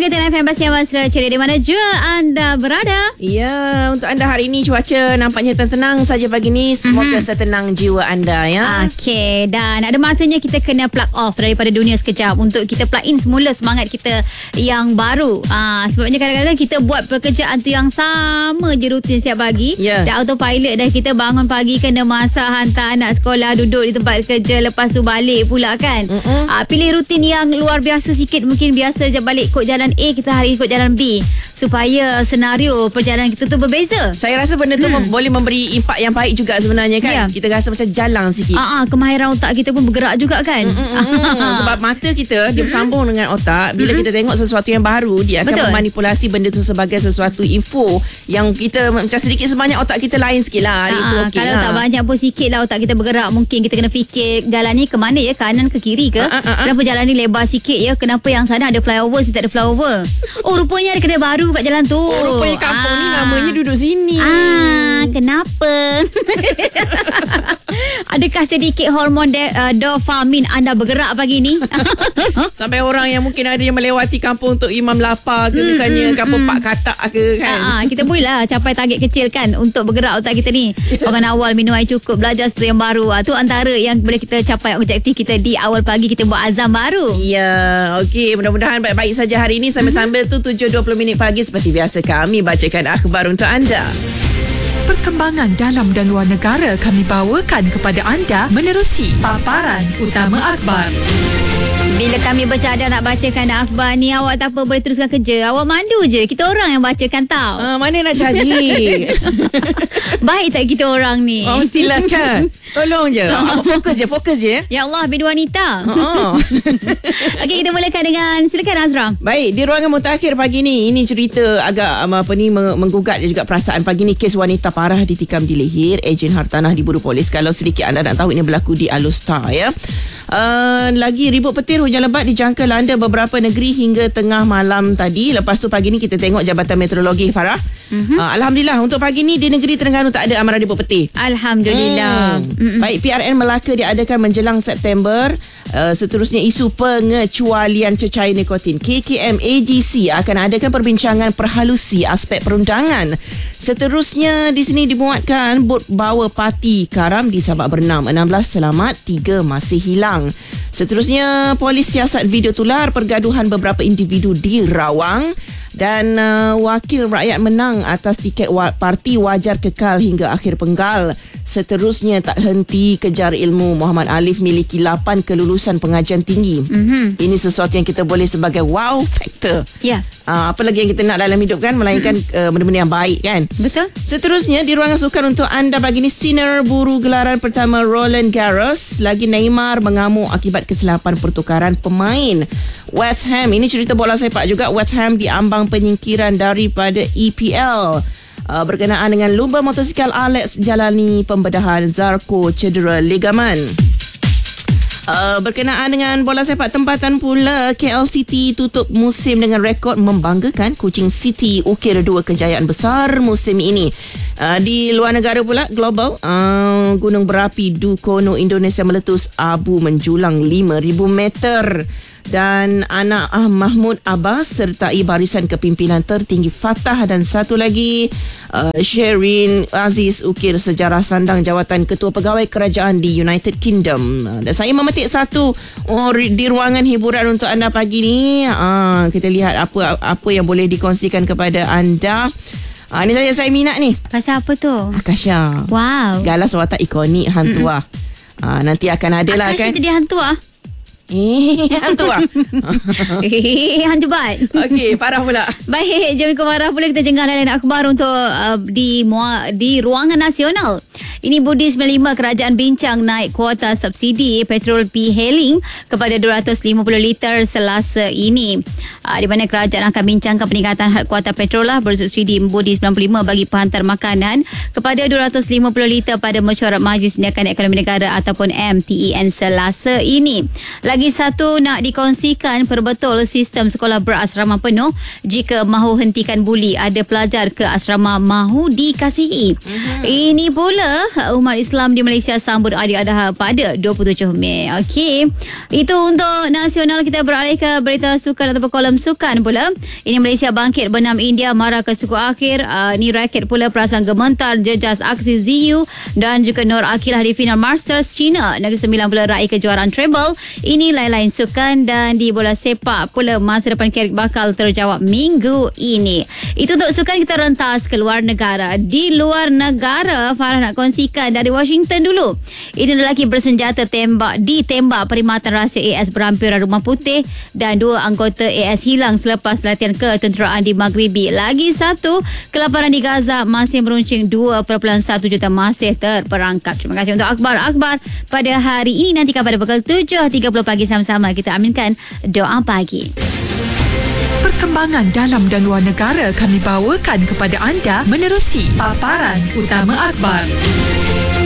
Ketan FM Basian Wasra, ceria di mana jua anda berada. Ya, untuk anda hari ini cuaca nampaknya tenang saja pagi ni. Semoga setenang jiwa anda ya. Okey, dan ada masanya kita kena plug off daripada dunia sekejap untuk kita plug in semula semangat kita yang baru. Sebabnya kadang-kadang kita buat pekerjaan tu yang sama je rutin setiap pagi. Dah autopilot dah, kita bangun pagi kena masak, hantar anak sekolah, duduk di tempat kerja, lepas tu balik pula kan. Pilih rutin yang luar biasa sikit. Mungkin biasa je balik ikut jalan A, kita hari ikut jalan B, supaya senario perjalanan kita tu berbeza. Saya rasa benda tu boleh memberi impak yang baik juga sebenarnya kan. Kita rasa macam jalan sikit. Kemahiran otak kita pun bergerak juga kan. Sebab mata kita dia bersambung dengan otak. Bila kita tengok sesuatu yang baru, dia akan memanipulasi benda tu sebagai sesuatu info yang kita macam sedikit sebanyak otak kita lain sikit lah. Kalau tak banyak pun sikit lah otak kita bergerak. Mungkin kita kena fikir jalan ni ke mana ya, kanan ke kiri ke. Kenapa jalan ni lebar sikit ya, kenapa yang sana ada flyover, sini tak ada flyover. Oh, rupanya ada kedai baru kat jalan tu. Oh, rupanya kampung ni namanya duduk sini. Kenapa? Adakah sedikit hormon dopamin anda bergerak pagi ni? Sampai orang yang mungkin ada yang melewati kampung untuk Imam Lapa ke misalnya, kampung Pak Katak ke kan. Kita boleh lah capai target kecil kan untuk bergerak otak kita ni. Bangun awal, minum air cukup, belajar sesuatu yang baru. Tu antara yang boleh kita capai objektif kita di awal pagi, kita buat azam baru. Ya, okey. Mudah-mudahan baik-baik saja hari ini. Sambil-sambil tu 7.20 pagi seperti biasa kami bacakan akhbar untuk anda. Perkembangan dalam dan luar negara kami bawakan kepada anda menerusi paparan utama akhbar. Bila kami bercadar nak bacakan akhbar ni, awak tak apa boleh teruskan kerja. Awak mandu je. Kita orang yang bacakan tau. Mana nak cari? Baik tak kita orang ni? Silakan. Tolong je. Fokus je. Ya Allah, bidu wanita. Okey, kita mulakan dengan, silakan Azra. Baik, di ruangan mutakhir pagi ni, ini cerita agak menggugat dan juga perasaan. Pagi ni kes wanita parah ditikam di leher, ejen hartanah diburu polis. Kalau sedikit anda nak tahu, ini berlaku di Alostar ya. Lagi ribut petir, hujan lebat dijangka landa beberapa negeri hingga tengah malam tadi. Lepas tu pagi ni kita tengok Jabatan Meteorologi Farah. Alhamdulillah untuk pagi ni di negeri Terengganu tak ada amaran ribut petir. Alhamdulillah. Baik, PRN Melaka diadakan menjelang September. Seterusnya isu pengecualian cecair nikotin. KKM AGC akan adakan perbincangan perhalusi aspek perundangan. Seterusnya di sini dimuatkan bot bawa parti karam di Sabak Bernam, 16 selamat, 3 masih hilang. Seterusnya polis siasat video tular pergaduhan beberapa individu di Rawang. Dan wakil rakyat menang atas tiket parti wajar kekal hingga akhir penggal. Seterusnya tak henti kejar ilmu. Muhammad Alif miliki 8 kelulusan pengajian tinggi. Ini sesuatu yang kita boleh sebagai wow factor. Apa lagi yang kita nak dalam hidup kan, melainkan benda-benda yang baik kan. Betul. Seterusnya di ruangan sukan untuk anda pagi ni, Sinner buru gelaran pertama Roland Garros. Lagi Neymar mengamuk akibat kesilapan pertukaran pemain. West Ham, ini cerita bola sepak juga. West Ham diambang penyingkiran daripada EPL. Berkenaan dengan lumba motosikal, Alex jalani pembedahan, Zarko cedera ligamen. Berkenaan dengan bola sepak tempatan pula, KL City tutup musim dengan rekod membanggakan. Kuching City ukir 2 kejayaan besar musim ini. Di luar negara pula, global, gunung berapi Dukono Indonesia meletus abu menjulang 5,000 meter. Dan anak Mahmud Abbas sertai barisan kepimpinan tertinggi Fatah. Dan satu lagi, Sherin Aziz ukir sejarah sandang jawatan Ketua Pegawai Kerajaan di United Kingdom. Dan saya memetik satu di ruangan hiburan untuk anda pagi ni. Kita lihat apa yang boleh dikongsikan kepada anda. Ni saya minat ni. Pasal apa tu? Akasha. Wow. Galas watak ikonik hantu lah. Nanti akan ada lah kan. Akasha jadi hantu lah. Hantu lah. Hantu bat. Okey, Farah pula. Baik, jom ikut Farah pula. Kita jengah lain akhbar untuk di ruangan nasional. Ini Budi 95, kerajaan bincang naik kuota subsidi petrol P-Hailing kepada 250 liter Selasa ini. Di mana kerajaan akan bincangkan peningkatan had kuota petrol lah bersubsidi Budi 95 bagi penghantar makanan kepada 250 liter pada mesyuarat Majlis Tindakan Ekonomi Negara ataupun MTEN Selasa ini. Lagi satu nak dikongsikan, perbetul sistem sekolah berasrama penuh jika mahu hentikan buli. Ada pelajar ke asrama mahu dikasihi. Ini pula umat Islam di Malaysia sambut Aidil Adha pada 27 Mei. Okey. Itu untuk nasional. Kita beralih ke berita sukan ataupun kolom sukan pula. Ini Malaysia bangkit benam India marah ke suku akhir. Ni raket pula perasaan gementar jejas aksi Ziyu dan juga Nur Akilah di final Masters China. Negeri Sembilan pula raih kejuaraan treble. Ini lain-lain sukan dan di bola sepak pula masa depan Carrick bakal terjawab minggu ini. Itu untuk sukan. Kita rentas ke luar negara. Di luar negara, Farah nak kongsikan dari Washington dulu. Ini lelaki bersenjata ditembak perkhidmatan rahsia AS berhampiran Rumah Putih dan 2 anggota AS hilang selepas latihan ketenteraan di Maghribi. Lagi satu, kelaparan di Gaza masih meruncing 2.1 juta masih terperangkap. Terima kasih untuk akhbar-akhbar pada hari ini. Nanti pada pukul 7.30 pagi sama-sama kita aminkan doa pagi. Perkembangan dalam dan luar negara kami bawakan kepada anda menerusi paparan utama akhbar.